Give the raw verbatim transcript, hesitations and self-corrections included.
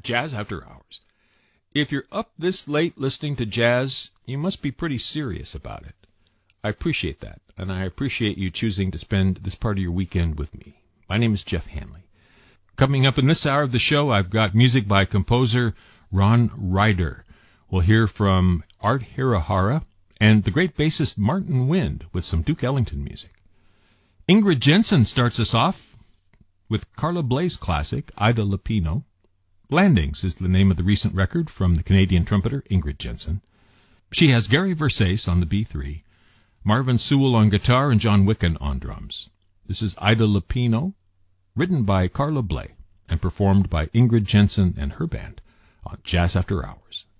Jazz After Hours. If you're up this late listening to jazz, you must be pretty serious about it. I appreciate that, and I appreciate you choosing to spend this part of your weekend with me. My name is Jeff Hanley. Coming up in this hour of the show, I've got music by composer Ron Ryder. We'll hear from Art Hirahara and the great bassist Martin Wind with some Duke Ellington music. Ingrid Jensen starts us off with Carla Bley's classic, Ida Lupino. Landings is the name of the recent record from the Canadian trumpeter Ingrid Jensen. She has Gary Versace on the B three, Marvin Sewell on guitar, and John Wicken on drums. This is Ida Lupino, written by Carla Bley and performed by Ingrid Jensen and her band on Jazz After Hours.